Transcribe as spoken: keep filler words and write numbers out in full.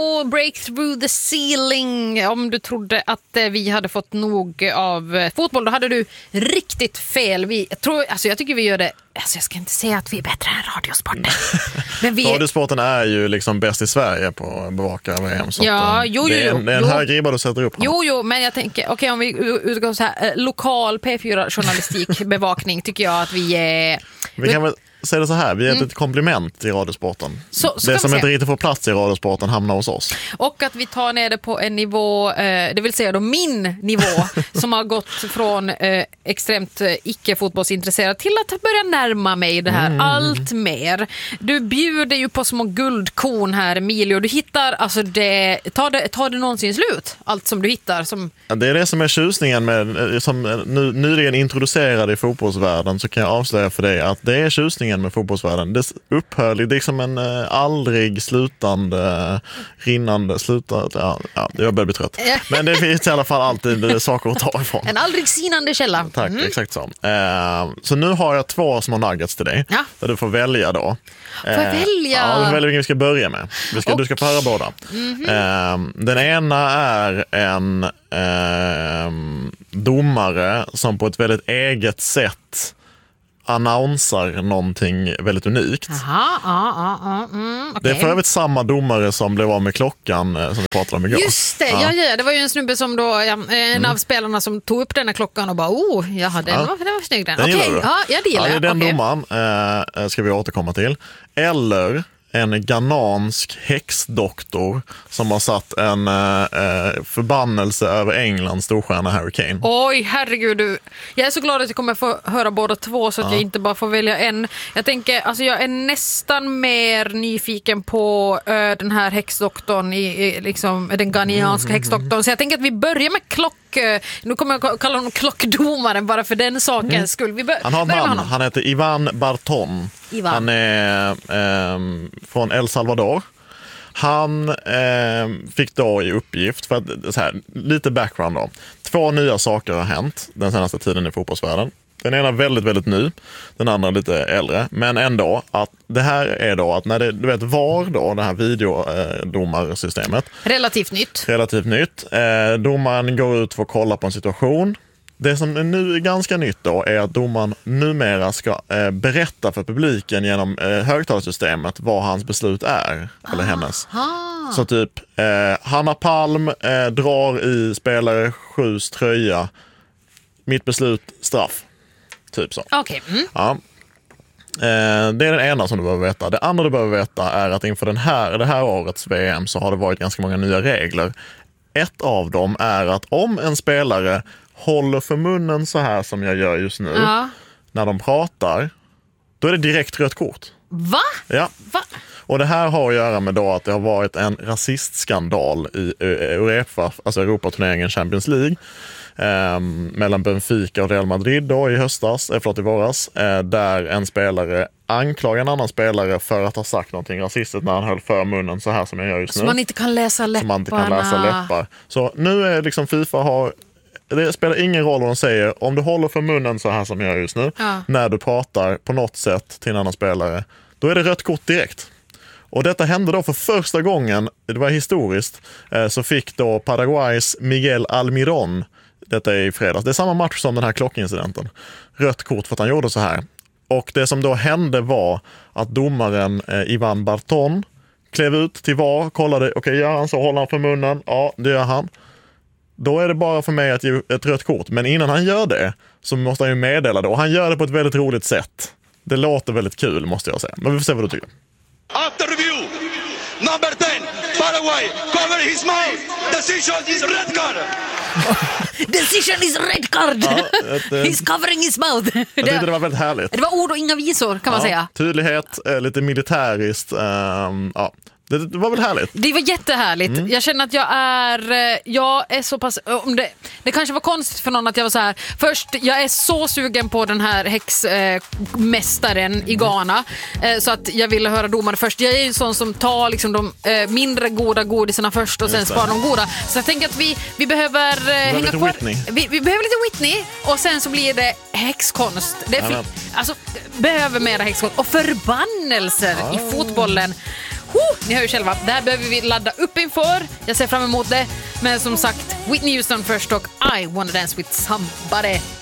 Break through the ceiling. Om du trodde att vi hade fått nog av fotboll, då hade du riktigt fel. Vi, jag, tror, alltså jag tycker vi gör det. Alltså jag ska inte säga att vi är bättre än radiosporten. Men vi är... Radiosporten är ju liksom bäst i Sverige på att bevaka V M. Så ja, jo, jo, det är en, det är en hög ribba du sätter upp. Jo, jo, men jag tänker, okej, okay, om vi utgår så här, lokal P fyra-journalistik bevakning tycker jag att vi är... Vi kan väl säga det så här, vi är mm. ett komplement i radiosporten. Så, så det som inte riktigt får plats i radiosporten hamnar hos oss. Och att vi tar ner det på en nivå, eh, det vill säga då min nivå, som har gått från eh, extremt eh, icke-fotbollsintresserad till att börja närma mig det här mm. allt mer. Du bjuder ju på små guldkorn här, Emilio. Du hittar, alltså det, tar det, tar det någonsin slut? Allt som du hittar som... Ja, det är det som är tjusningen med, som nu, nyligen introducerad i fotbollsvärlden, så kan jag avslöja för dig att det är tjusningen med fotbollsvärlden. Det upphör, det är som en eh, aldrig slutande, rinnande, slutande, ja, ja, jag börjar bli trött. Men det finns i alla fall alltid saker att ta ifrån. En aldrig sinande källa. Tack, mm. exakt så. Eh, så nu har jag två små nuggets till dig. Ja. Där du får välja då. Får jag välja? Ja, du får välja vilken vi ska börja med. Vi ska, du ska få höra båda. Mm-hmm. Eh, den ena är en eh, domare som på ett väldigt eget sätt annonsar någonting väldigt unikt. Aha, ah, ah, ah, mm, okay. Det är för övrigt samma domare som blev av med klockan som vi pratade om igår. Just det, ja. Ja, ja, det var ju en snubbe som då, ja, en mm. av spelarna som tog upp den här klockan och bara, oh, jaha, den, ja. var, den var snygg den. den Okej, okay. ja, jag gillar. Ja, det är den okay. domaren eh, ska vi återkomma till. Eller en ghanansk häxdoktor som har satt en eh, förbannelse över Englands storstjärna Harry Kane. Oj, herregud. Du. Jag är så glad att jag kommer få höra båda två så att ja. jag inte bara får välja en. Jag tänker, alltså jag är nästan mer nyfiken på uh, den här häxdoktorn, i, i, liksom, den ghanianska mm, häxdoktorn. Så jag tänker att vi börjar med klock... Nu kommer jag kalla honom klockdomaren bara för den sakens mm. skull. Vi bör, han har namn. Han heter Ivan Barton. Ivan. Han är eh, från El Salvador. Han eh, fick då i uppgift, för att, så här, lite background då. Två nya saker har hänt den senaste tiden i fotbollsvärlden. Den ena väldigt, väldigt ny, den andra lite äldre. Men ändå, att det här är då att när det, du vet, var då det här videodomarsystemet. Relativt nytt. Relativt nytt. Eh, domaren går ut för att kolla på en situation. Det som nu är ganska nytt då är att domaren numera ska eh, berätta för publiken genom eh, högtalarsystemet vad hans beslut är, eller hennes. Aha. Så typ, eh, Hanna Palm eh, drar i spelare sjus tröja. Mitt beslut, straff. Typ så. Okej. Okay. Mm. Ja. Eh, det är den ena som du behöver veta. Det andra du behöver veta är att inför den här, det här årets V M så har det varit ganska många nya regler. Ett av dem är att om en spelare håller för munnen så här som jag gör just nu, ja. när de pratar, då är det direkt rött kort. Va? Ja. Va? Och det här har att göra med då att det har varit en rasistskandal i UEFA, alltså Europaturneringen Champions League, eh, mellan Benfica och Real Madrid då i höstas, eh, förlåt i våras, eh, där en spelare anklagar en annan spelare för att ha sagt någonting rasistiskt när han höll för munnen så här som jag gör just nu. Så man inte kan läsa läpparna. Så man inte kan läsa läppar. Så nu är liksom FIFA har... Det spelar ingen roll vad de säger. Om du håller för munnen så här som jag gör just nu, ja. när du pratar på något sätt till en annan spelare, då är det rött kort direkt. Och detta hände då för första gången, det var historiskt, så fick då Paraguays Miguel Almirón, detta är i fredags, det är samma match som den här klockincidenten, rött kort för att han gjorde så här. Och det som då hände var att domaren eh, Ivan Barton klev ut till V A R, kollade, okej, okay, gör han så, håller han för munnen? Ja, det gör han. Då är det bara för mig att ge ett rött kort. Men innan han gör det så måste han ju meddela det. Och han gör det på ett väldigt roligt sätt. Det låter väldigt kul, måste jag säga. Men vi får se vad du tycker. After review, number ten, Paraguay, cover his mouth. Decision is red card. Decision is red card. Ja, ett, He's covering his mouth. Jag tyckte det var väldigt härligt. Det var ord och inga visor, kan man ja, säga. Tydlighet, lite militäriskt. Um, ja. Det, det var väl härligt? Det var jättehärligt. Mm. Jag känner att jag är jag är så pass om det, det kanske var konstigt för någon att jag var så här. Först, jag är så sugen på den här häxmästaren eh, i Ghana eh, så att jag ville höra domaren först. Jag är en sån som tar liksom de eh, mindre goda godisarna först och sen sparar de goda. Så jag tänker att vi, vi behöver eh, hänga lite kvar. Whitney. Vi, vi behöver lite Whitney och sen så blir det häxkonst. Det är fi- alltså behöver mera häxkonst och förbannelser ja. i fotbollen. Woo! Ni hör ju själva, det här behöver vi ladda upp inför. Jag ser fram emot det. Men som sagt, Whitney Houston först och I wanna dance with somebody.